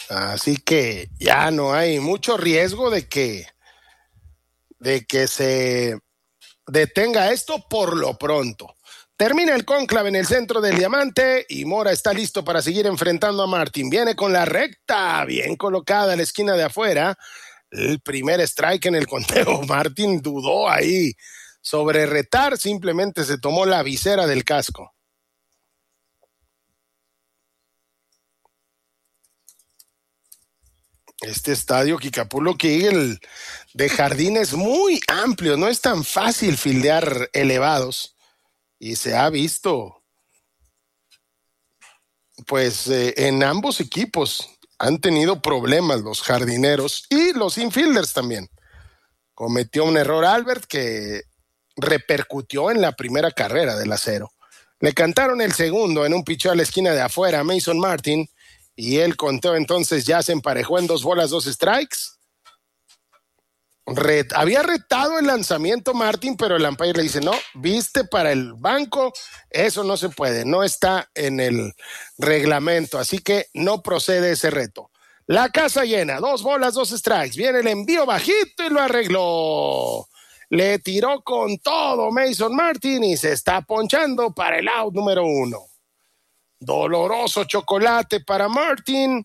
Así que ya no hay mucho riesgo de que se detenga esto por lo pronto. Termina el cónclave en el centro del diamante y Mora está listo para seguir enfrentando a Martin. Viene con la recta, bien colocada en la esquina de afuera. El primer strike en el conteo. Martin dudó ahí sobre retar, simplemente se tomó la visera del casco. Este estadio Kikapulo'ki Eagle de jardín es muy amplio, no es tan fácil fildear elevados y se ha visto pues en ambos equipos han tenido problemas los jardineros y los infielders también. Cometió un error Albert que repercutió en la primera carrera del acero. Le cantaron el segundo en un picheo a la esquina de afuera a Mason Martin y el conteo entonces ya se emparejó en 2 bolas, 2 strikes. Había retado el lanzamiento Martin, pero el umpire le dice, no, viste para el banco, eso no se puede, no está en el reglamento, así que no procede ese reto. La casa llena, 2 bolas, 2 strikes, viene el envío bajito y lo arregló. Le tiró con todo Mason Martin y se está ponchando para el out número 1. Doloroso chocolate para Martin.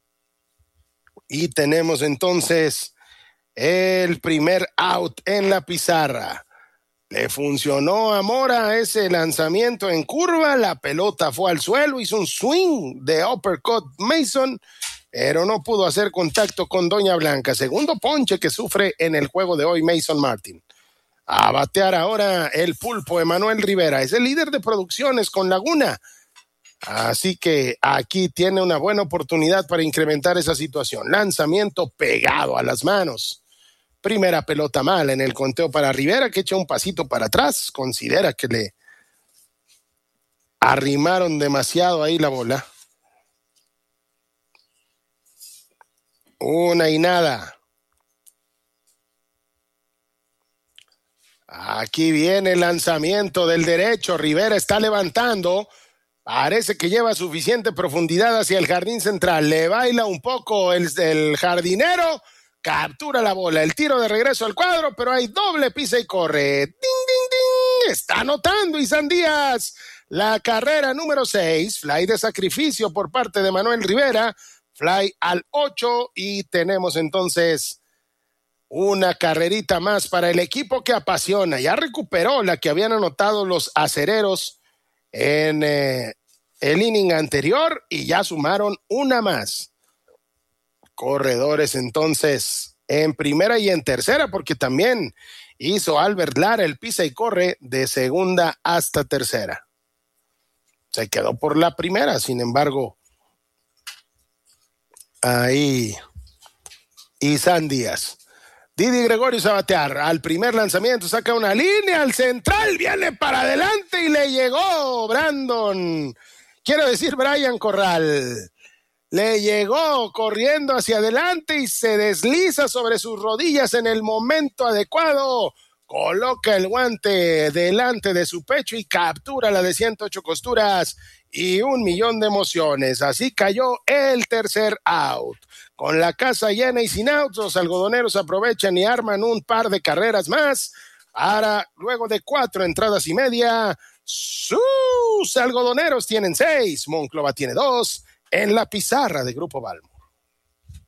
Y tenemos entonces el primer out en la pizarra. Le funcionó a Mora ese lanzamiento en curva, la pelota fue al suelo, hizo un swing de uppercut Mason, pero no pudo hacer contacto con Doña Blanca. Segundo ponche que sufre en el juego de hoy Mason Martin. A batear ahora el pulpo Emanuel Rivera, es el líder de producciones con Laguna. Así que aquí tiene una buena oportunidad para incrementar esa situación. Lanzamiento pegado a las manos. Primera pelota mala en el conteo para Rivera, que echa un pasito para atrás. Considera que le arrimaron demasiado ahí la bola. 1 y nada. Aquí viene el lanzamiento del derecho. Rivera está levantando. Parece que lleva suficiente profundidad hacia el jardín central. Le baila un poco el jardinero. Captura la bola. El tiro de regreso al cuadro, pero hay doble pisa y corre. ¡Ding, ding, ding! Está anotando Isan Díaz. La carrera número 6. Fly de sacrificio por parte de Manuel Rivera. Fly al 8 y tenemos entonces una carrerita más para el equipo que apasiona. Ya recuperó la que habían anotado los acereros en el inning anterior y ya sumaron una más. Corredores entonces en primera y en tercera, porque también hizo Albert Lara el pisa y corre de segunda hasta tercera. Se quedó por la primera, sin embargo, ahí Isan Díaz. Didi Gregorius a batear. Al primer lanzamiento saca una línea al central, viene para adelante y le llegó Brian Corral. Le llegó corriendo hacia adelante y se desliza sobre sus rodillas en el momento adecuado. Coloca el guante delante de su pecho y captura la de 108 costuras y 1,000,000 de emociones. Así cayó el tercer out. Con la casa llena y sin outs, los algodoneros aprovechan y arman un par de carreras más para, luego de 4 entradas y media, sus algodoneros tienen 6, Monclova tiene 2 en la pizarra de Grupo Balmo.